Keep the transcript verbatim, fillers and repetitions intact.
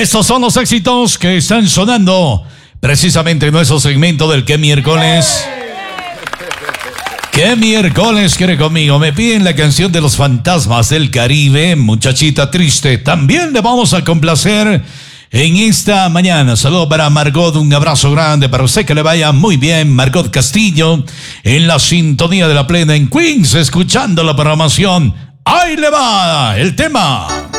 Estos son los éxitos que están sonando precisamente en nuestro segmento del ¿Qué miércoles? ¿Qué miércoles quiere conmigo? Me piden la canción de los fantasmas del Caribe, Muchachita Triste. También le vamos a complacer en esta mañana. Saludos para Margot, un abrazo grande para usted, que le vaya muy bien. Margot Castillo, en la sintonía de la plena en Queens, escuchando la programación. ¡Ahí le va el tema!